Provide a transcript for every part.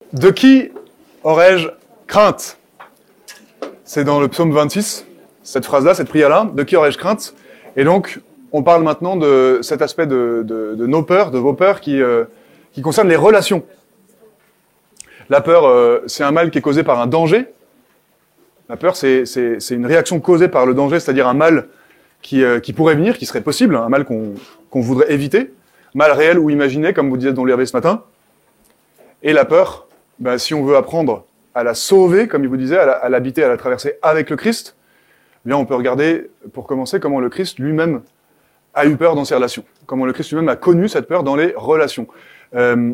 De qui aurais-je crainte? C'est dans le psaume 26, cette phrase-là, cette prière-là, de qui aurais-je crainte? Et donc, on parle maintenant de cet aspect de nos peurs, de vos peurs qui concernent les relations. La peur, c'est un mal qui est causé par un danger. La peur, c'est une réaction causée par le danger, c'est-à-dire un mal qui pourrait venir, qui serait possible, un mal qu'on voudrait éviter, mal réel ou imaginé, comme vous disiez dans l'URV ce matin. Et la peur, si on veut apprendre à la sauver, comme il vous disait, à l'habiter, à la traverser avec le Christ, eh bien on peut regarder, pour commencer, comment le Christ lui-même a eu peur dans ses relations, comment le Christ lui-même a connu cette peur dans les relations. Je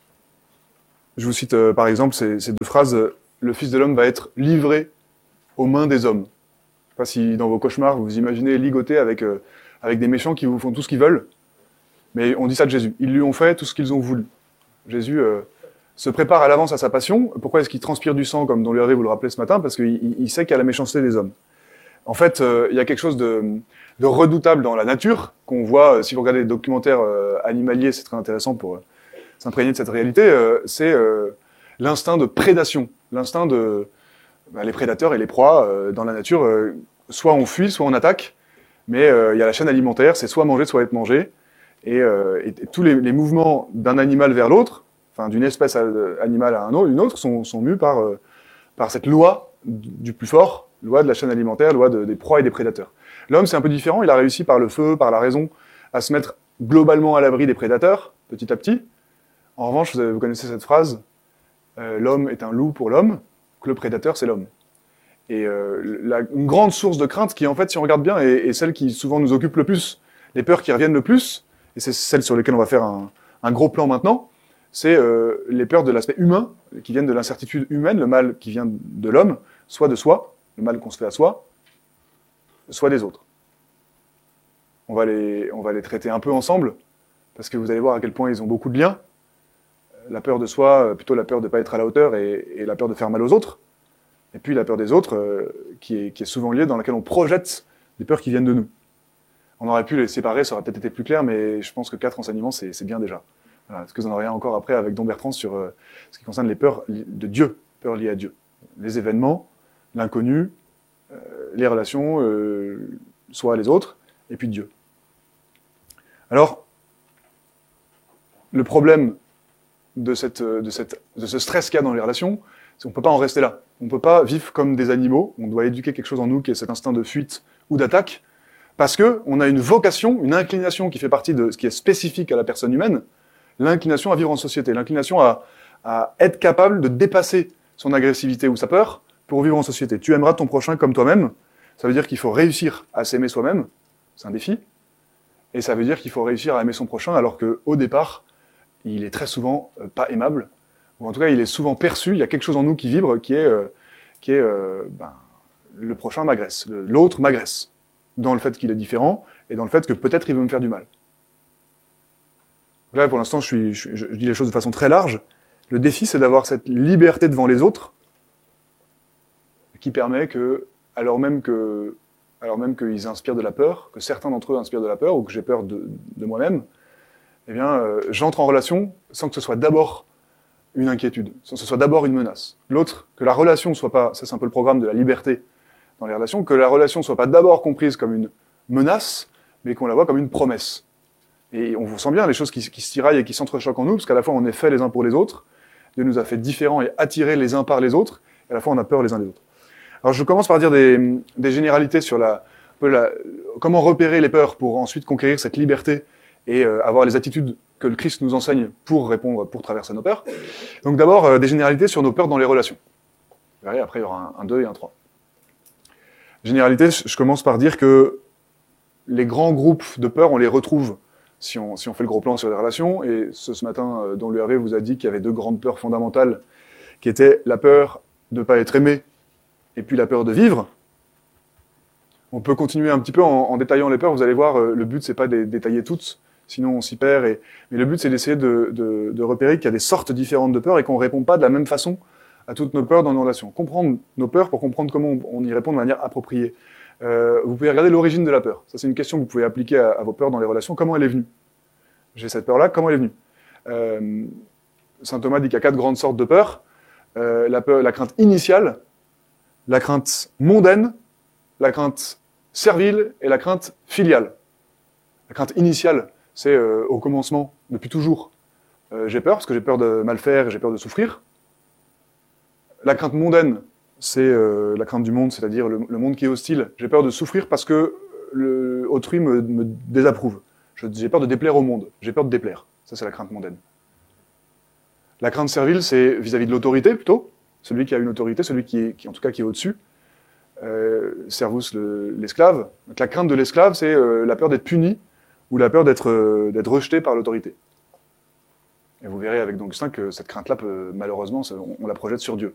vous cite par exemple ces deux phrases, « Le Fils de l'homme va être livré aux mains des hommes ». Je ne sais pas si dans vos cauchemars, vous vous imaginez ligoté avec des méchants qui vous font tout ce qu'ils veulent, mais on dit ça de Jésus. Ils lui ont fait tout ce qu'ils ont voulu. Jésus se prépare à l'avance à sa passion. Pourquoi est-ce qu'il transpire du sang, comme Don Lervé vous le rappelez ce matin? Parce qu'il sait qu'il y a la méchanceté des hommes. En fait, il y a quelque chose de redoutable dans la nature, qu'on voit, si vous regardez les documentaires animaliers, c'est très intéressant pour s'imprégner de cette réalité, c'est l'instinct de prédation, l'instinct de... les prédateurs et les proies, dans la nature, soit on fuit, soit on attaque, mais il y a la chaîne alimentaire, c'est soit manger, soit être mangé, et tous les mouvements d'un animal vers l'autre, enfin d'une espèce animale à une autre, sont mus par cette loi du plus fort, loi de la chaîne alimentaire, loi des proies et des prédateurs. L'homme, c'est un peu différent, il a réussi par le feu, par la raison, à se mettre globalement à l'abri des prédateurs, petit à petit. En revanche, vous connaissez cette phrase, l'homme est un loup pour l'homme, que le prédateur, c'est l'homme. Et une grande source de crainte qui, en fait, si on regarde bien, est celle qui souvent nous occupe le plus, les peurs qui reviennent le plus, et c'est celle sur lesquelles on va faire un gros plan maintenant, c'est les peurs de l'aspect humain, qui viennent de l'incertitude humaine, le mal qui vient de l'homme, soit de soi, le mal qu'on se fait à soi, soit des autres. On va les traiter un peu ensemble, parce que vous allez voir à quel point ils ont beaucoup de liens. La peur de soi, plutôt la peur de ne pas être à la hauteur, et la peur de faire mal aux autres. Et puis la peur des autres, qui est souvent liée, dans laquelle on projette des peurs qui viennent de nous. On aurait pu les séparer, ça aurait peut-être été plus clair, mais je pense que 4 enseignements, c'est bien déjà. Voilà, parce que vous en aurez un encore après avec Don Bertrand sur ce qui concerne les peurs de Dieu, peurs liées à Dieu. Les événements, l'inconnu, les relations, soit les autres, et puis Dieu. Alors, le problème de ce stress qu'il y a dans les relations, c'est qu'on ne peut pas en rester là. On ne peut pas vivre comme des animaux, on doit éduquer quelque chose en nous qui est cet instinct de fuite ou d'attaque, parce qu'on a une vocation, une inclination qui fait partie de ce qui est spécifique à la personne humaine, l'inclination à vivre en société, l'inclination à être capable de dépasser son agressivité ou sa peur pour vivre en société. Tu aimeras ton prochain comme toi-même, ça veut dire qu'il faut réussir à s'aimer soi-même, c'est un défi, et ça veut dire qu'il faut réussir à aimer son prochain alors qu'au départ, il est très souvent pas aimable, ou en tout cas il est souvent perçu, il y a quelque chose en nous qui vibre, qui est le prochain m'agresse, l'autre m'agresse, dans le fait qu'il est différent, et dans le fait que peut-être il veut me faire du mal. Là pour l'instant je dis les choses de façon très large, le défi c'est d'avoir cette liberté devant les autres, qui permet que, alors même qu'ils inspirent de la peur, que certains d'entre eux inspirent de la peur, ou que j'ai peur de moi-même, eh bien, j'entre en relation sans que ce soit d'abord une inquiétude, sans que ce soit d'abord une menace. L'autre, que la relation ne soit pas, ça c'est un peu le programme de la liberté dans les relations, que la relation ne soit pas d'abord comprise comme une menace, mais qu'on la voit comme une promesse. Et on vous sent bien les choses qui se tiraillent et qui s'entrechoquent en nous, parce qu'à la fois on est fait les uns pour les autres, Dieu nous a fait différents et attirés les uns par les autres, et à la fois on a peur les uns des autres. Alors je commence par dire des généralités sur comment repérer les peurs pour ensuite conquérir cette liberté et avoir les attitudes que le Christ nous enseigne pour répondre, pour traverser nos peurs. Donc d'abord, des généralités sur nos peurs dans les relations. Vous verrez, après il y aura un 2 et un 3. Généralité, je commence par dire que les grands groupes de peurs, on les retrouve si on fait le gros plan sur les relations, et ce matin, Don Lervé vous a dit qu'il y avait 2 grandes peurs fondamentales, qui étaient la peur de ne pas être aimé, et puis la peur de vivre. On peut continuer un petit peu en détaillant les peurs, vous allez voir, le but c'est pas de détailler toutes, sinon on s'y perd, mais le but c'est d'essayer de repérer qu'il y a des sortes différentes de peurs et qu'on ne répond pas de la même façon à toutes nos peurs dans nos relations. Comprendre nos peurs pour comprendre comment on y répond de manière appropriée. Vous pouvez regarder l'origine de la peur. Ça c'est une question que vous pouvez appliquer à vos peurs dans les relations. Comment elle est venue? J'ai cette peur-là, comment elle est venue? saint Thomas dit qu'il y a 4 grandes sortes de peurs. La crainte initiale, la crainte mondaine, la crainte servile et la crainte filiale. La crainte initiale, c'est au commencement, depuis toujours. J'ai peur parce que j'ai peur de mal faire et j'ai peur de souffrir. La crainte mondaine, c'est la crainte du monde, c'est-à-dire le monde qui est hostile. J'ai peur de souffrir parce que autrui me désapprouve. J'ai peur de déplaire au monde, j'ai peur de déplaire. Ça, c'est la crainte mondaine. La crainte servile, c'est vis-à-vis de l'autorité, plutôt. Celui qui a une autorité, celui qui en tout cas, qui est au-dessus. Servus, l'esclave. Donc la crainte de l'esclave, c'est la peur d'être puni ou la peur d'être rejeté par l'autorité. Et vous verrez avec Augustin que cette crainte-là, malheureusement, on la projette sur Dieu.